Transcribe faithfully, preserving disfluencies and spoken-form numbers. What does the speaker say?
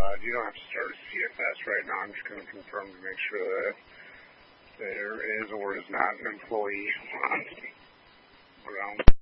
Uh, you don't have to start a C F S right now. I'm just going to confirm to make sure that there is or is not an employee on ground.